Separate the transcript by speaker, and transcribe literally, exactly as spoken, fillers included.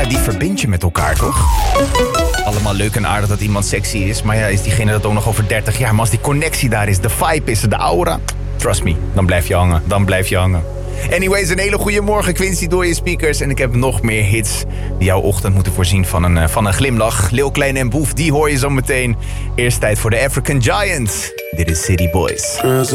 Speaker 1: die verbind je met elkaar, toch? Allemaal leuk en aardig dat iemand sexy is. Maar ja, is diegene dat ook nog over dertig jaar? Maar als die connectie daar is, de vibe is er, de aura... Trust me, dan blijf je hangen. Dan blijf je hangen. Anyways, een hele goede morgen, Quincy, door je speakers. En ik heb nog meer hits die jouw ochtend moeten voorzien van een, van een glimlach. Lil Klein en Boef, die hoor je zo meteen. Eerst tijd voor de African Giant. Dit is City Boys.
Speaker 2: Girls